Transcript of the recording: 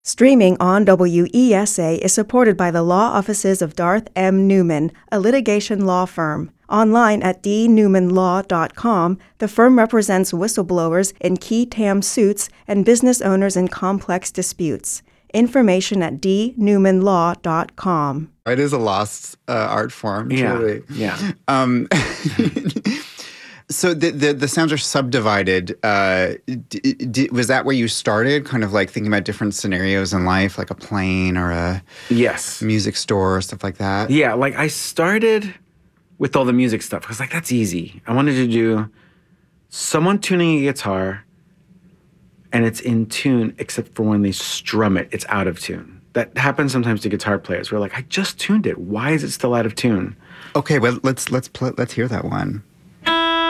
Streaming on WESA is supported by the law offices of Darth M. Newman, a litigation law firm. Online at dnewmanlaw.com, the firm represents whistleblowers in qui tam suits and business owners in complex disputes. Information at dnewmanlaw.com. It is a lost art form, Yeah, truly. yeah. So the sounds are subdivided. Was that where you started, kind of like thinking about different scenarios in life, like a plane or a Yes. music store or stuff like that? Yeah, like I started with all the music stuff because like that's easy. I wanted to do someone tuning a guitar and it's in tune except for when they strum it, it's out of tune. That happens sometimes to guitar players. We're like, I just tuned it. Why is it still out of tune? Okay, well let's hear that one.